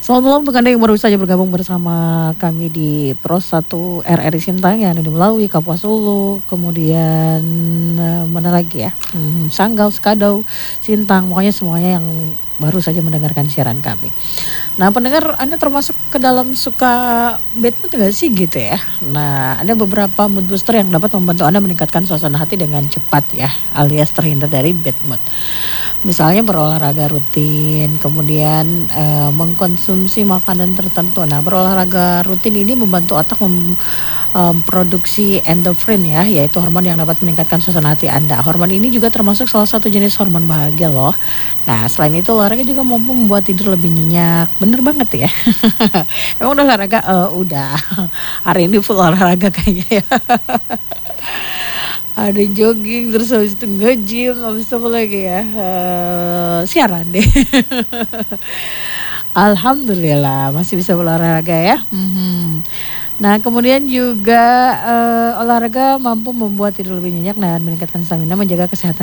Selamat malam untuk Anda yang baru saja bergabung bersama kami di Pros 1 RRI Sintang yang ada di Melawi, Kapuas Hulu, kemudian mana lagi ya? Sanggau, Sekadau, Sintang, pokoknya semuanya yang baru saja mendengarkan siaran kami. Nah, pendengar, Anda termasuk ke dalam suka bad mood nggak sih gitu ya? Nah, ada beberapa mood booster yang dapat membantu Anda meningkatkan suasana hati dengan cepat ya, alias terhindar dari bad mood. Misalnya berolahraga rutin, kemudian mengkonsumsi makanan tertentu. Nah, berolahraga rutin ini membantu otak memproduksi endorfin ya, yaitu hormon yang dapat meningkatkan suasana hati Anda. Hormon ini juga termasuk salah satu jenis hormon bahagia loh. Nah, selain itu olahraga juga mampu membuat tidur lebih nyenyak. Bener banget ya. Emang udah olahraga? Udah. Hari ini full olahraga kayaknya ya. Ada jogging, terus habis itu nge-gym, habis itu apa lagi ya, siaran deh. Alhamdulillah masih bisa berolahraga ya. Nah, kemudian juga olahraga mampu membuat tidur lebih nyenyak dan meningkatkan stamina, menjaga kesehatan